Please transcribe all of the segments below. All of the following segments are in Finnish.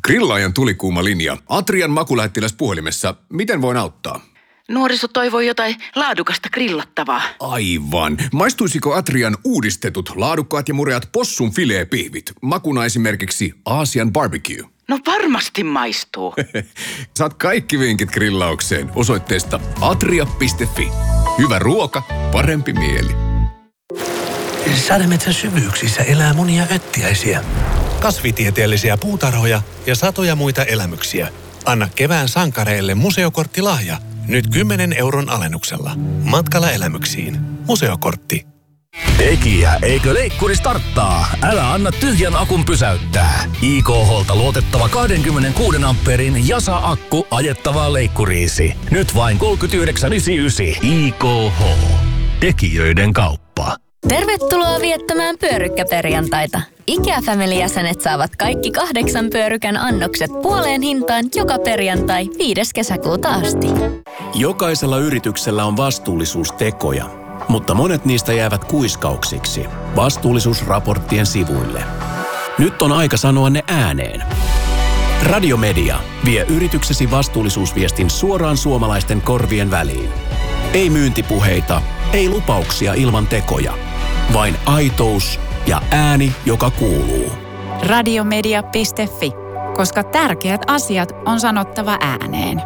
Grillaajan tulikuuma linja. Atrian makulähettiläs puhelimessa. Miten voin auttaa? Nuoriso toivoo jotain laadukasta grillattavaa. Aivan. Maistuisiko Atrian uudistetut, laadukkaat ja mureat possun fileepihvit? Makuna esimerkiksi Aasian barbecue. No varmasti maistuu. Saat kaikki vinkit grillaukseen osoitteesta atria.fi. Hyvä ruoka, parempi mieli. Sademetsän syvyyksissä elää monia öttiäisiä, kasvitieteellisiä puutarhoja ja satoja muita elämyksiä. Anna kevään sankareille museokorttilahja. Nyt 10 € alennuksella. Matkalla elämyksiin. Museokortti. Tekijä, eikö leikkuri starttaa? Älä anna tyhjän akun pysäyttää. IKH:lta luotettava 26 amperin Jasa-akku ajettavaan leikkuriisi. Nyt vain 39,99. IKH. Tekijöiden kauppa. Tervetuloa viettämään pyörykkäperjantaita. IKEA-family-jäsenet saavat kaikki 8 pyörykän annokset puoleen hintaan joka perjantai 5. kesäkuuta asti. Jokaisella yrityksellä on vastuullisuustekoja, mutta monet niistä jäävät kuiskauksiksi vastuullisuusraporttien sivuille. Nyt on aika sanoa ne ääneen. Radiomedia vie yrityksesi vastuullisuusviestin suoraan suomalaisten korvien väliin. Ei myyntipuheita, ei lupauksia ilman tekoja. Vain aitous ja ääni, joka kuuluu. Radiomedia.fi, koska tärkeät asiat on sanottava ääneen.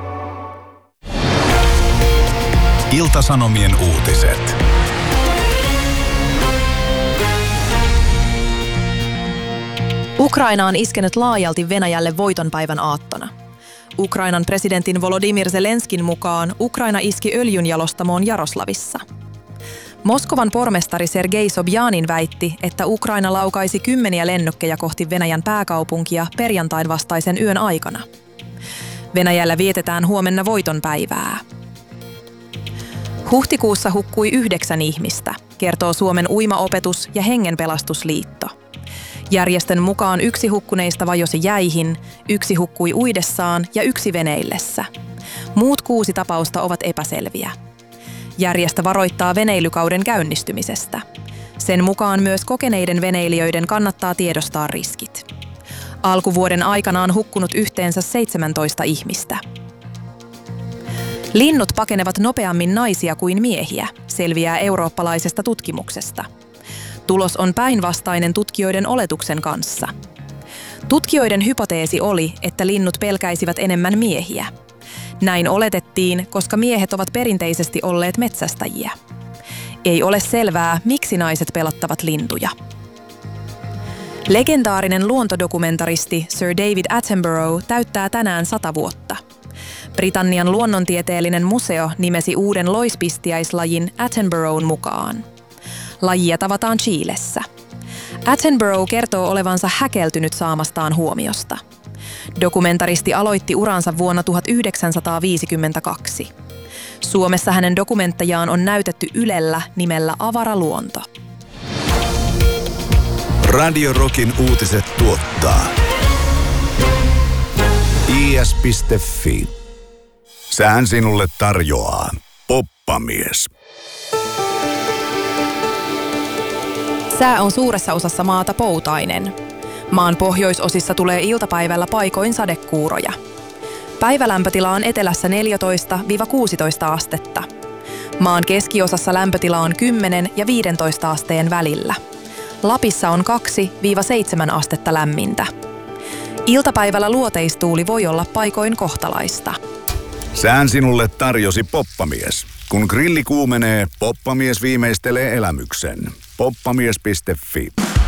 Ilta-Sanomien uutiset. Ukraina on iskenyt laajalti Venäjälle voitonpäivän aattona. Ukrainan presidentin Volodymyr Zelenskin mukaan Ukraina iski öljynjalostamoon Jaroslavissa. Moskovan pormestari Sergei Sobjanin väitti, että Ukraina laukaisi 10 lennokkeja kohti Venäjän pääkaupunkia perjantain vastaisen yön aikana. Venäjällä vietetään huomenna voitonpäivää. Huhtikuussa hukkui 9 ihmistä, kertoo Suomen Uimaopetus- ja Hengenpelastusliitto. Järjestön mukaan 1 hukkuneista vajosi jäihin, 1 hukkui uidessaan ja 1 veneillessä. Muut 6 tapausta ovat epäselviä. Järjestö varoittaa veneilykauden käynnistymisestä. Sen mukaan myös kokeneiden veneilijöiden kannattaa tiedostaa riskit. Alkuvuoden aikana on hukkunut yhteensä 17 ihmistä. Linnut pakenevat nopeammin naisia kuin miehiä, selviää eurooppalaisesta tutkimuksesta. Tulos on päinvastainen tutkijoiden oletuksen kanssa. Tutkijoiden hypoteesi oli, että linnut pelkäisivät enemmän miehiä. Näin oletettiin, koska miehet ovat perinteisesti olleet metsästäjiä. Ei ole selvää, miksi naiset pelottavat lintuja. Legendaarinen luontodokumentaristi Sir David Attenborough täyttää tänään 100 vuotta. Britannian luonnontieteellinen museo nimesi uuden loispistiäislajin Attenboroughn mukaan. Lajia tavataan Chilessä. Attenborough kertoo olevansa häkeltynyt saamastaan huomiosta. Dokumentaristi aloitti uransa vuonna 1952. Suomessa hänen dokumenttajaan on näytetty Ylellä nimellä Avara luonto. Radio Rockin uutiset tuottaa is.fi. Sään sinulle tarjoaa Poppamies. Sää on suuressa osassa maata poutainen. Maan pohjoisosissa tulee iltapäivällä paikoin sadekuuroja. Päivälämpötila on etelässä 14-16 astetta. Maan keskiosassa lämpötila on 10 ja 15 asteen välillä. Lapissa on 2-7 astetta lämmintä. Iltapäivällä luoteistuuli voi olla paikoin kohtalaista. Sään sinulle tarjosi Poppamies. Kun grilli kuumenee, Poppamies viimeistelee elämyksen. Poppamies.fi.